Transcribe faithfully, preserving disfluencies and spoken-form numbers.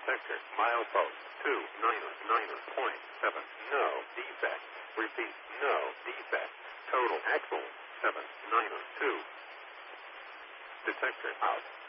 Detector. Milepost two nine nine point seven. No defect. Repeat. No defect. Total axle seven nine two. Detector out.